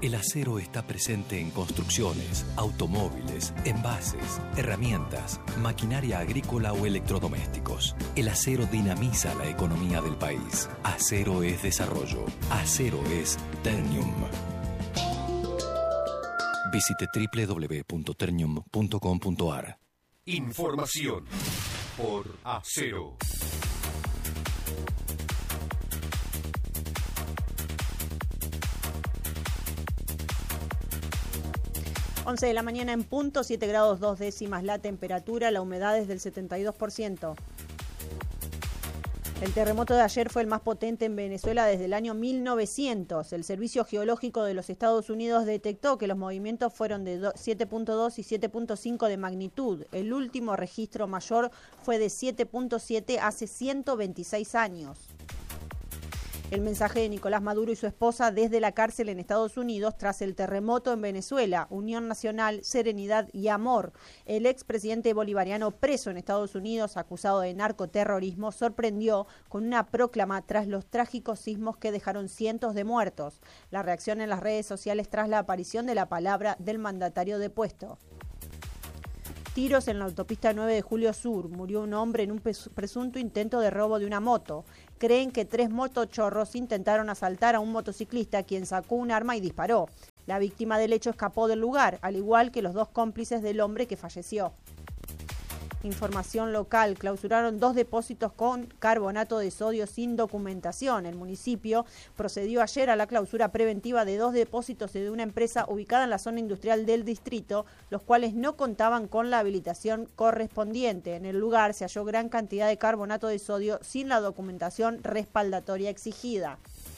El acero está presente en construcciones, automóviles, envases, herramientas, maquinaria agrícola o electrodomésticos. El acero dinamiza la economía del país. Acero es desarrollo. Acero es Ternium. Visite www.ternium.com.ar. Información por Acero. Once de la mañana en punto, 7 grados 2 décimas la temperatura, la humedad es del 72%. El terremoto de ayer fue el más potente en Venezuela desde el año 1900. El Servicio Geológico de los Estados Unidos detectó que los movimientos fueron de 7.2 y 7.5 de magnitud. El último registro mayor fue de 7.7 hace 126 años. El mensaje de Nicolás Maduro y su esposa desde la cárcel en Estados Unidos tras el terremoto en Venezuela: unión nacional, serenidad y amor. El expresidente bolivariano preso en Estados Unidos, acusado de narcoterrorismo, sorprendió con una proclama tras los trágicos sismos que dejaron cientos de muertos. La reacción en las redes sociales tras la aparición de la palabra del mandatario depuesto. Tiros en la autopista 9 de Julio Sur. Murió un hombre en un presunto intento de robo de una moto. Creen que 3 motochorros intentaron asaltar a un motociclista, quien sacó un arma y disparó. La víctima del hecho escapó del lugar, al igual que los 2 cómplices del hombre que falleció. Información local: clausuraron 2 depósitos con carbonato de sodio sin documentación. El municipio procedió ayer a la clausura preventiva de 2 depósitos de una empresa ubicada en la zona industrial del distrito, los cuales no contaban con la habilitación correspondiente. En el lugar se halló gran cantidad de carbonato de sodio sin la documentación respaldatoria exigida.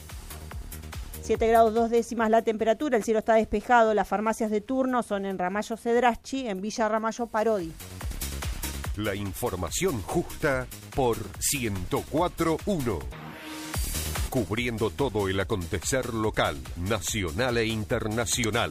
7 grados 2 décimas la temperatura, el cielo está despejado. Las farmacias de turno son en Ramallo Cedraschi, en Villa Ramallo Parodi. La información justa por 104.1. Cubriendo todo el acontecer local, nacional e internacional.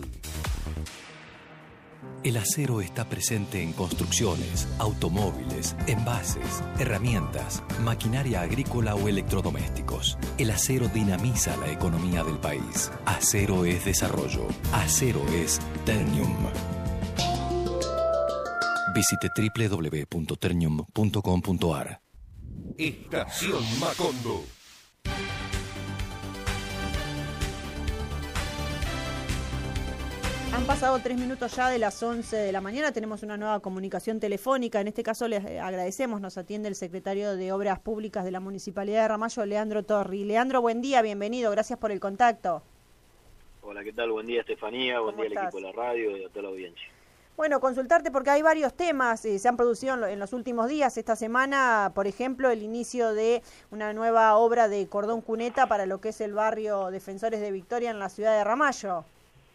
El acero está presente en construcciones, automóviles, envases, herramientas, maquinaria agrícola o electrodomésticos. El acero dinamiza la economía del país. Acero es desarrollo. Acero es Ternium. Visite www.ternium.com.ar. Estación Macondo. Han pasado 3 minutos ya de las 11 de la mañana, tenemos una nueva comunicación telefónica. En este caso les agradecemos, nos atiende el secretario de Obras Públicas de la Municipalidad de Ramallo, Leandro Torri. Leandro, buen día, bienvenido, gracias por el contacto. Hola, ¿qué tal? Buen día, Estefanía, buen día al estás? equipo de la radio y a toda la audiencia. Bueno, consultarte porque hay varios temas, se han producido en los últimos días. Esta semana, por ejemplo, el inicio de una nueva obra de cordón cuneta para lo que es el barrio Defensores de Victoria en la ciudad de Ramallo.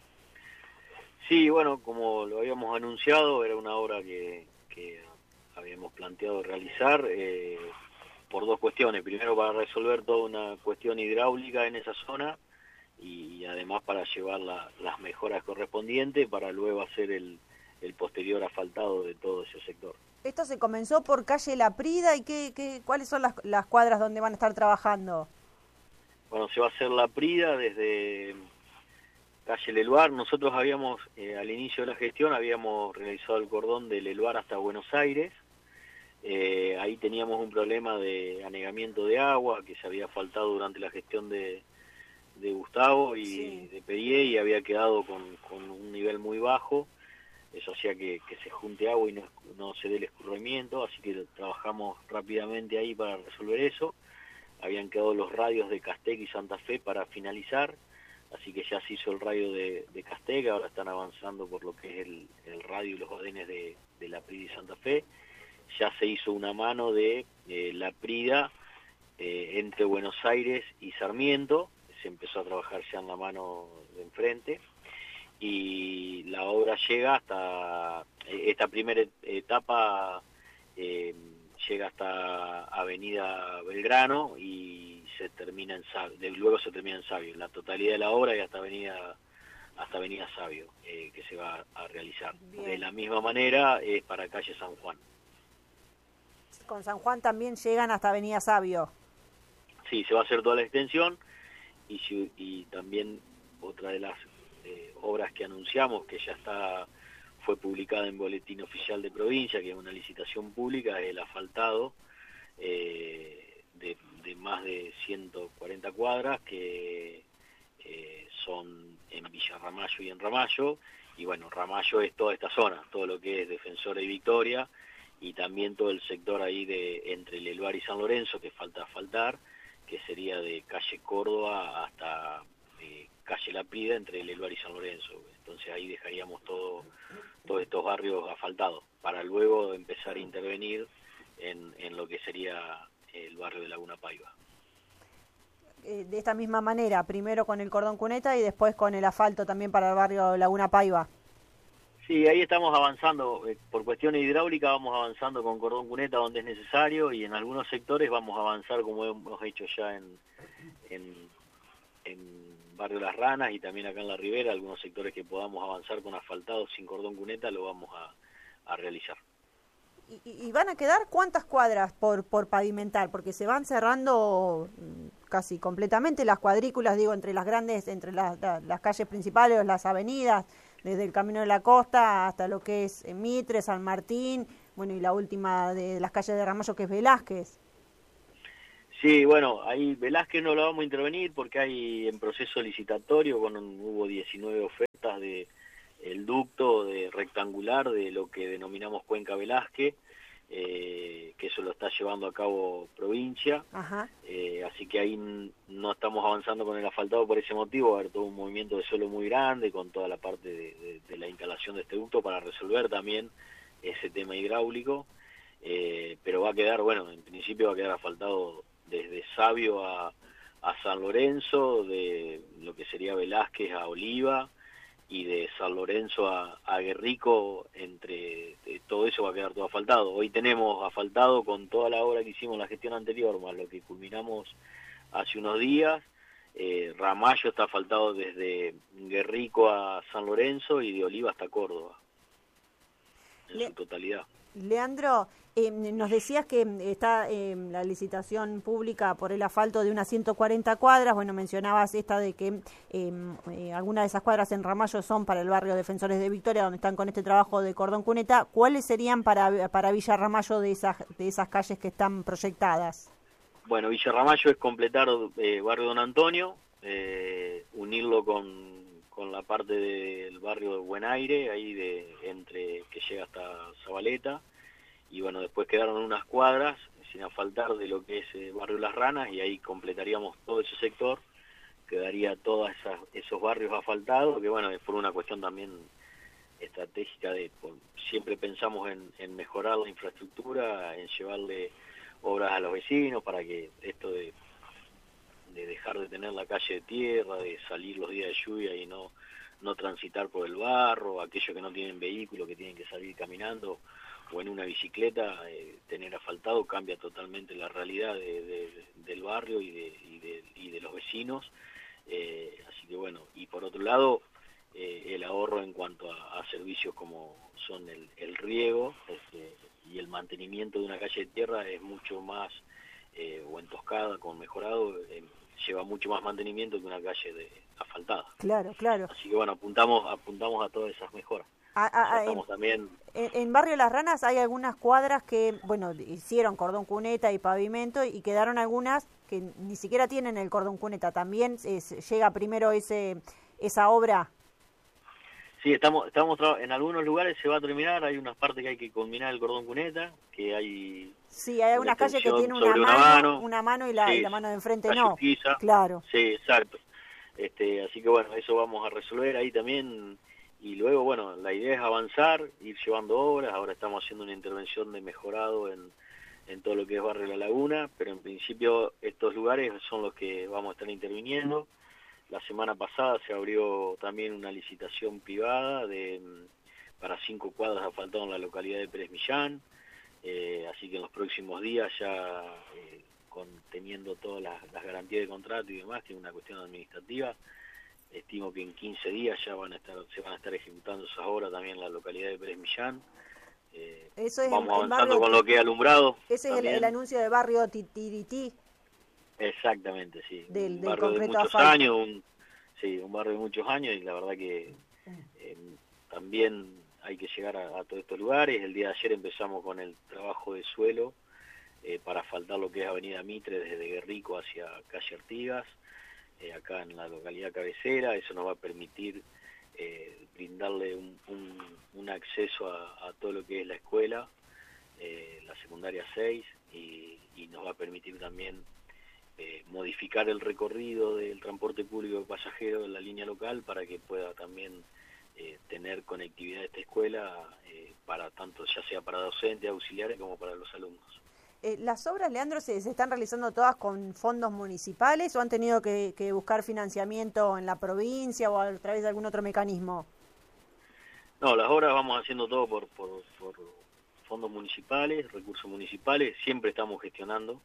Sí, bueno, como lo habíamos anunciado, era una obra que habíamos planteado realizar por 2 cuestiones. Primero, para resolver toda una cuestión hidráulica en esa zona y además para llevar las mejoras correspondientes para luego hacer el posterior asfaltado de todo ese sector. Esto se comenzó por calle La Prida y ¿cuáles son las cuadras donde van a estar trabajando? Bueno, se va a hacer La Prida desde calle Leluar. Nosotros habíamos, al inicio de la gestión, habíamos realizado el cordón de Leluar hasta Buenos Aires. Ahí teníamos un problema de anegamiento de agua que se había faltado durante la gestión de Gustavo y sí, de Perier, y había quedado con un nivel muy bajo. Eso hacía que se junte agua y no se dé el escurrimiento, así que trabajamos rápidamente ahí para resolver eso. Habían quedado los radios de Castec y Santa Fe para finalizar, así que ya se hizo el radio de Castec. Ahora están avanzando por lo que es el radio y los odenes de La Prida y Santa Fe. Ya se hizo una mano de La Prida entre Buenos Aires y Sarmiento, se empezó a trabajar ya en la mano de enfrente. Y la obra llega hasta, esta primera etapa llega hasta Avenida Belgrano y se termina en Sabio, luego se termina en Sabio. La totalidad de la obra y hasta Avenida Sabio, que se va a realizar. Bien. De la misma manera es para calle San Juan. Con San Juan también llegan hasta Avenida Sabio. Sí, se va a hacer toda la extensión y también otra de las obras que anunciamos, que ya fue publicada en Boletín Oficial de Provincia, que es una licitación pública, el asfaltado de más de 140 cuadras, que son en Villa Ramallo y en Ramallo, y bueno, Ramallo es toda esta zona, todo lo que es Defensora y Victoria, y también todo el sector ahí entre Leluar y San Lorenzo, que falta asfaltar, que sería de calle Córdoba hasta calle La Prida, entre Leluar y San Lorenzo. Entonces ahí dejaríamos todos estos barrios asfaltados, para luego empezar a intervenir en lo que sería el barrio de Laguna Paiva. De esta misma manera, primero con el cordón cuneta y después con el asfalto también para el barrio Laguna Paiva. Sí, ahí estamos avanzando, por cuestiones hidráulicas vamos avanzando con cordón cuneta donde es necesario, y en algunos sectores vamos a avanzar como hemos hecho ya en barrio Las Ranas y también acá en la Ribera, algunos sectores que podamos avanzar con asfaltado sin cordón cuneta lo vamos a realizar. ¿Y van a quedar cuántas cuadras por pavimentar? Porque se van cerrando casi completamente las cuadrículas, digo, entre las grandes, entre las calles principales, las avenidas, desde el Camino de la Costa hasta lo que es Mitre, San Martín, bueno, y la última de las calles de Ramallo, que es Velázquez. Sí, bueno, ahí Velázquez no lo vamos a intervenir porque hay en proceso licitatorio, hubo 19 ofertas el ducto rectangular de lo que denominamos Cuenca Velázquez, que eso lo está llevando a cabo provincia. Ajá. Así que ahí no estamos avanzando con el asfaltado por ese motivo. Va a haber todo un movimiento de suelo muy grande con toda la parte de la instalación de este ducto para resolver también ese tema hidráulico, pero va a quedar, bueno, en principio va a quedar asfaltado desde Sabio a San Lorenzo, de lo que sería Velázquez a Oliva, y de San Lorenzo a Guerrico, todo eso va a quedar todo asfaltado. Hoy tenemos asfaltado con toda la obra que hicimos en la gestión anterior, más lo que culminamos hace unos días. Ramallo está asfaltado desde Guerrico a San Lorenzo y de Oliva hasta Córdoba, en su totalidad. Leandro, nos decías que está la licitación pública por el asfalto de unas 140 cuadras, bueno, mencionabas esta de que algunas de esas cuadras en Ramallo son para el barrio Defensores de Victoria, donde están con este trabajo de cordón cuneta. ¿Cuáles serían para Villa Ramallo de esas calles que están proyectadas? Bueno, Villa Ramallo es completar barrio Don Antonio, unirlo con la parte del barrio de Buen Aire, ahí que llega hasta Zabaleta, y bueno, después quedaron unas cuadras sin asfaltar de lo que es barrio Las Ranas, y ahí completaríamos todo ese sector, quedaría todos esos barrios asfaltados, que bueno, es por una cuestión también estratégica siempre pensamos en mejorar la infraestructura, en llevarle obras a los vecinos para que esto de dejar de tener la calle de tierra, de salir los días de lluvia y no transitar por el barro, aquellos que no tienen vehículo, que tienen que salir caminando o en una bicicleta, tener asfaltado cambia totalmente la realidad del barrio y de los vecinos. Así que bueno, y por otro lado, el ahorro en cuanto a servicios como son el riego y el mantenimiento de una calle de tierra es mucho más, o entoscada con mejorado, lleva mucho más mantenimiento que una calle asfaltada. Claro, claro. Así que bueno, apuntamos a todas esas mejoras. También... En Barrio Las Ranas hay algunas cuadras que, bueno, hicieron cordón cuneta y pavimento y quedaron algunas que ni siquiera tienen el cordón cuneta. ¿También llega primero esa obra? Sí, estamos en algunos lugares se va a terminar, hay unas partes que hay que culminar el cordón cuneta, que hay... Sí, hay algunas calles que tienen una mano y la mano de enfrente no. Urquiza. Claro. Sí, exacto. Así que bueno, eso vamos a resolver ahí también, y luego bueno, la idea es avanzar, ir llevando obras. Ahora estamos haciendo una intervención de mejorado en todo lo que es Barrio La Laguna, pero en principio estos lugares son los que vamos a estar interviniendo. La semana pasada se abrió también una licitación privada para 5 cuadras asfaltadas en la localidad de Pérez Millán, así que en los próximos días ya teniendo todas las garantías de contrato y demás, que es una cuestión administrativa, estimo que en 15 días ya se van a estar ejecutando esas obras también en la localidad de Pérez Millán. Eso es vamos avanzando con lo que es alumbrado. Ese es el anuncio de barrio Titirití. Exactamente, sí. Del barrio de muchos asfalto. años, un barrio de muchos años, y la verdad que También hay que llegar a todos estos lugares. El día de ayer empezamos con el trabajo de suelo para asfaltar lo que es Avenida Mitre desde Guerrico hacia calle Artigas, acá en la localidad cabecera. Eso nos va a permitir brindarle un acceso a todo lo que es la escuela, la secundaria 6, y nos va a permitir también modificar el recorrido del transporte público de pasajeros en la línea local para que pueda también tener conectividad de esta escuela para tanto, ya sea para docentes, auxiliares, como para los alumnos. ¿Las obras, Leandro, se están realizando todas con fondos municipales o han tenido que buscar financiamiento en la provincia o a través de algún otro mecanismo? No, las obras vamos haciendo todo por fondos municipales, recursos municipales. Siempre estamos gestionando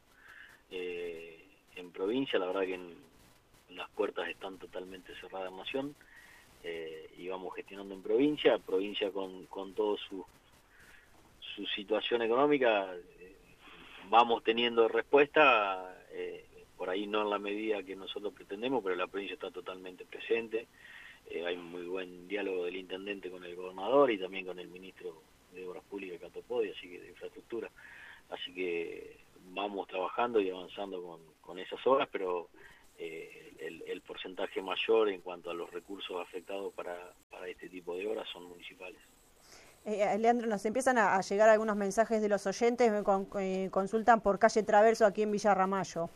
en provincia. La verdad que las puertas están totalmente cerradas en Nación, y vamos gestionando en provincia con toda su situación económica. Vamos teniendo respuesta, por ahí no en la medida que nosotros pretendemos, pero la provincia está totalmente presente. Hay muy buen diálogo del intendente con el gobernador y también con el ministro de Obras Públicas, Cato Podi, así que de Infraestructura. Así que vamos trabajando y avanzando con esas obras, pero el porcentaje mayor en cuanto a los recursos afectados para este tipo de obras son municipales. Leandro, nos empiezan a llegar algunos mensajes de los oyentes, me consultan por calle Traverso aquí en Villa Ramallo.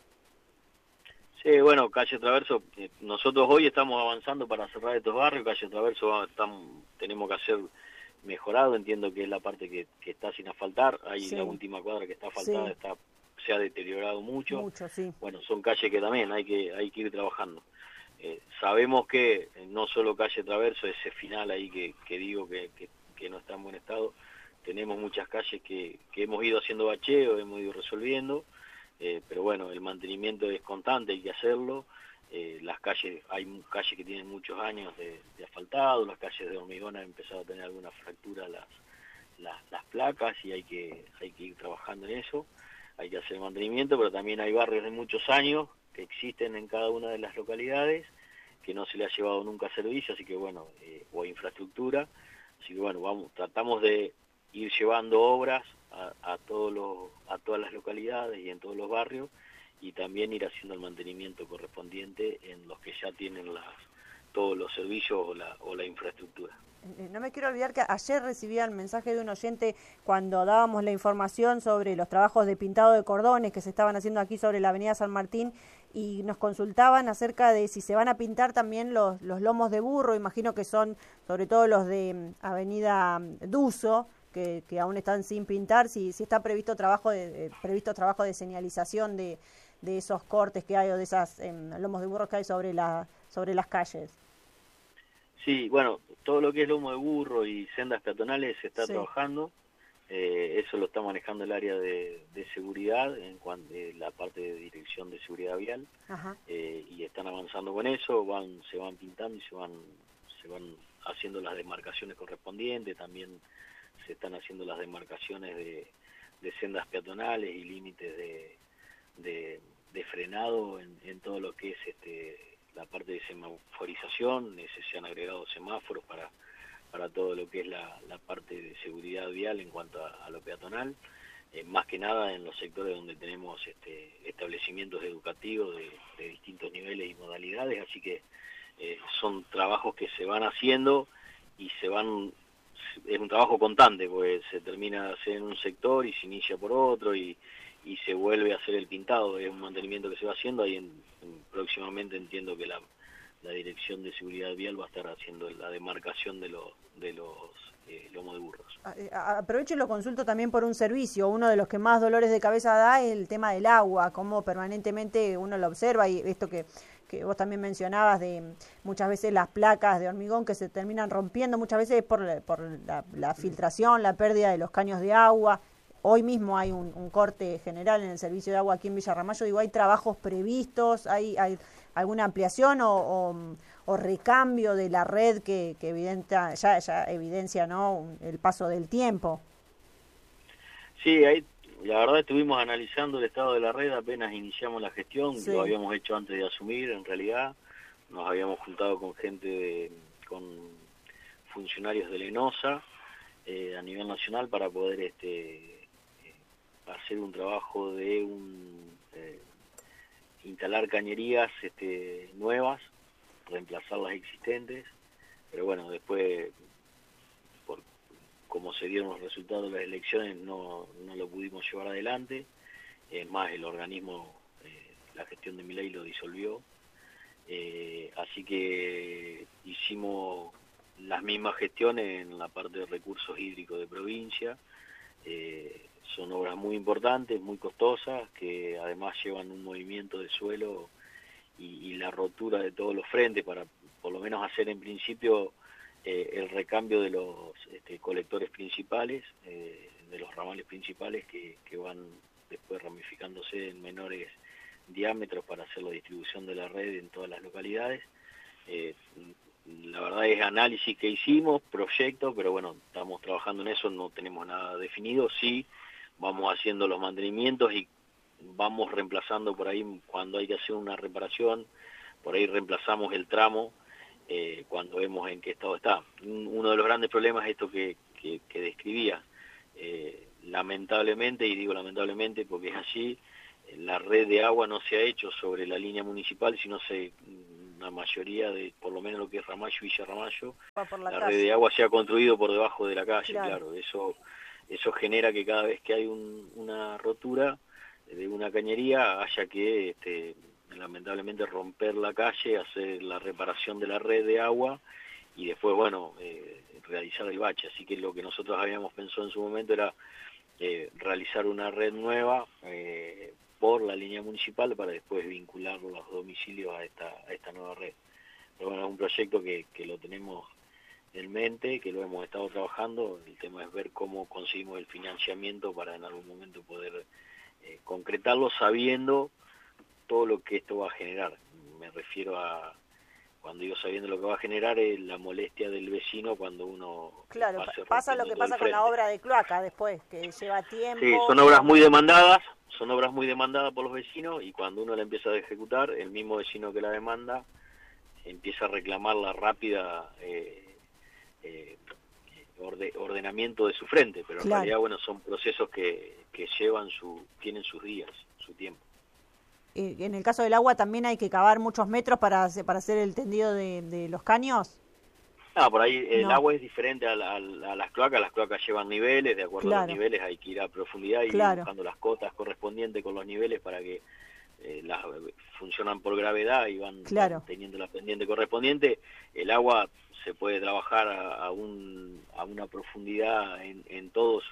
Sí, bueno, calle Traverso, nosotros hoy estamos avanzando para cerrar estos barrios. Calle Traverso tenemos que hacer mejorado, entiendo que es la parte que está sin asfaltar. Ahí sí. La última cuadra que está asfaltada sí. Se ha deteriorado mucho. Sí. Bueno, son calles que también hay que ir trabajando. Sabemos que no solo calle Traverso, ese final ahí que digo que no está en buen estado, tenemos muchas calles que hemos ido haciendo bacheo, hemos ido resolviendo, pero bueno, el mantenimiento es constante, hay que hacerlo. Las calles, hay calles que tienen muchos años de asfaltado, las calles de hormigón han empezado a tener alguna fractura las placas, y hay que ir trabajando en eso. Hay que hacer mantenimiento, pero también hay barrios de muchos años que existen en cada una de las localidades que no se le ha llevado nunca servicio, así que bueno, o infraestructura. Así que bueno, tratamos de ir llevando obras a todas las localidades y en todos los barrios, y también ir haciendo el mantenimiento correspondiente en los que ya tienen todos los servicios o la infraestructura. No me quiero olvidar que ayer recibía el mensaje de un oyente cuando dábamos la información sobre los trabajos de pintado de cordones que se estaban haciendo aquí sobre la avenida San Martín, y nos consultaban acerca de si se van a pintar también los lomos de burro. Imagino que son sobre todo los de avenida Duso, que aún están sin pintar, si está previsto trabajo de señalización de esos cortes que hay o de esas lomos de burro que hay sobre las calles. Sí, bueno, todo lo que es lomo de burro y sendas peatonales se está trabajando. Eso lo está manejando el área de seguridad, en cuanto a la parte de dirección de seguridad vial. Y están avanzando con eso, se van pintando y se van haciendo las demarcaciones correspondientes. También se están haciendo las demarcaciones de sendas peatonales y límites de frenado en todo lo que es la parte de semaforización. Se han agregado semáforos para todo lo que es la parte de seguridad vial en cuanto a lo peatonal, más que nada en los sectores donde tenemos establecimientos educativos de distintos niveles y modalidades. Así que son trabajos que se van haciendo y es un trabajo constante, pues se termina de hacer en un sector y se inicia por otro y se vuelve a hacer el pintado. Es un mantenimiento que se va haciendo. Ahí próximamente entiendo que la Dirección de Seguridad Vial va a estar haciendo la demarcación de los lomos de burros. Aprovecho y lo consulto también por un servicio. Uno de los que más dolores de cabeza da es el tema del agua, cómo permanentemente uno lo observa, y esto que vos también mencionabas de muchas veces las placas de hormigón que se terminan rompiendo, muchas veces por la filtración, la pérdida de los caños de agua. Hoy mismo hay un corte general en el servicio de agua aquí en Villa Ramallo. Digo, ¿hay trabajos previstos? ¿Hay alguna ampliación o recambio de la red que ya evidencia, ¿no?, el paso del tiempo? Sí, la verdad estuvimos analizando el estado de la red apenas iniciamos la gestión. Lo habíamos hecho antes de asumir, en realidad. Nos habíamos juntado con gente con funcionarios de Lenosa a nivel nacional para poder hacer un trabajo de instalar cañerías nuevas, reemplazar las existentes, pero bueno, después por como se dieron los resultados de las elecciones no lo pudimos llevar adelante. Es más, el organismo, la gestión de Milei lo disolvió, así que hicimos las mismas gestiones en la parte de recursos hídricos de provincia. Son obras muy importantes, muy costosas, que además llevan un movimiento de suelo y la rotura de todos los frentes para por lo menos hacer en principio el recambio de los colectores principales, de los ramales principales que van después ramificándose en menores diámetros para hacer la distribución de la red en todas las localidades. La verdad es análisis que hicimos, proyecto, pero bueno, estamos trabajando en eso, no tenemos nada definido. Sí, vamos haciendo los mantenimientos y vamos reemplazando por ahí cuando hay que hacer una reparación, por ahí reemplazamos el tramo cuando vemos en qué estado está. Uno de los grandes problemas es esto que describía. Lamentablemente, y digo lamentablemente porque es así, la red de agua no se ha hecho sobre la línea municipal, sino la mayoría de, por lo menos lo que es Ramallo y Villa Ramallo, la red de agua se ha construido por debajo de la calle, claro. Eso genera que cada vez que hay una rotura de una cañería haya que lamentablemente romper la calle, hacer la reparación de la red de agua y después, bueno, realizar el bache. Así que lo que nosotros habíamos pensado en su momento era realizar una red nueva por la línea municipal para después vincular los domicilios a esta nueva red. Pero bueno, es un proyecto que lo tenemos en mente, que lo hemos estado trabajando. El tema es ver cómo conseguimos el financiamiento para en algún momento poder concretarlo, sabiendo todo lo que esto va a generar. Me refiero a, cuando digo sabiendo lo que va a generar, es la molestia del vecino cuando uno... Claro, pasa lo que pasa con la obra de cloaca después, que lleva tiempo... Sí, son obras muy demandadas por los vecinos, y cuando uno la empieza a ejecutar, el mismo vecino que la demanda empieza a reclamar la rápida ordenamiento de su frente, pero en realidad, bueno, son procesos que tienen sus días, su tiempo. En el caso del agua también hay que cavar muchos metros para hacer el tendido de los caños. Por ahí el agua es diferente a las cloacas llevan niveles, de acuerdo a los niveles hay que ir a profundidad y ir buscando las cotas correspondientes con los niveles para que funcionan por gravedad y van teniendo la pendiente correspondiente. El agua se puede trabajar a una profundidad en todo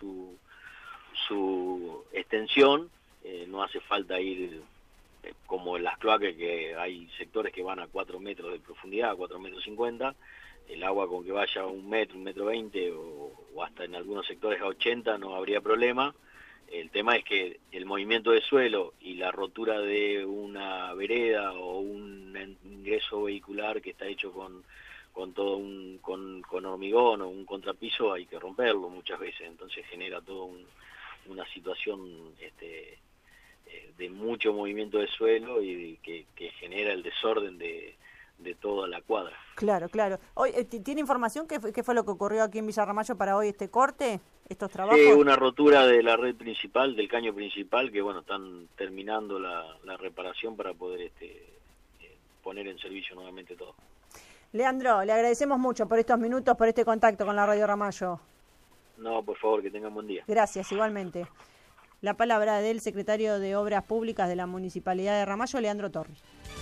su extensión, no hace falta ir como en las cloacas, que hay sectores que van a 4 metros de profundidad, a 4,50 metros, el agua con que vaya a 1 metro, 1,20 m o hasta en algunos sectores a 80 no habría problema. El tema es que el movimiento de suelo y la rotura de una vereda o un ingreso vehicular que está hecho con hormigón o un contrapiso, hay que romperlo muchas veces, entonces genera toda una situación de mucho movimiento de suelo y que genera el desorden de toda la cuadra. Claro. Hoy, ¿tiene información qué fue lo que ocurrió aquí en Villa Ramallo para hoy este corte, estos trabajos? Sí, una rotura de la red principal, del caño principal, que bueno, están terminando la reparación para poder poner en servicio nuevamente todo. Leandro, le agradecemos mucho por estos minutos, por este contacto con la Radio Ramallo. No, por favor, que tengan buen día. Gracias, igualmente. La palabra del secretario de Obras Públicas de la Municipalidad de Ramallo, Leandro Torri.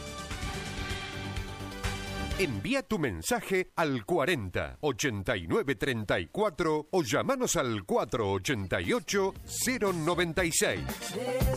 Envía tu mensaje al 40 89 34 o llamanos al 488 096.